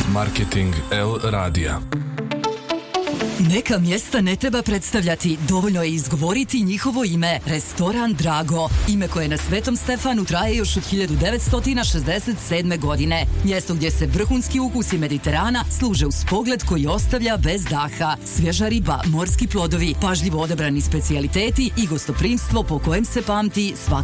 Marketing L radija. Neka mjesta ne treba predstavljati, dovoljno je izgovoriti njihovo ime. Restoran Drago, ime koje na Svetom Stefanu traje još od 1967. godine. Mjesto gdje se vrhunski ukusi Mediterana služe uz pogled koji ostavlja bez daha. Svježa riba, morski plodovi, pažljivo odabrani specijaliteti i gostoprimstvo po kojem se pamti svaka